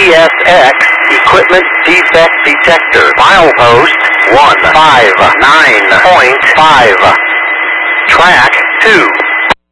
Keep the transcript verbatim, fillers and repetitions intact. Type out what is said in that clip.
S X Equipment Defect Detector. Milepost one five nine point five. Track two.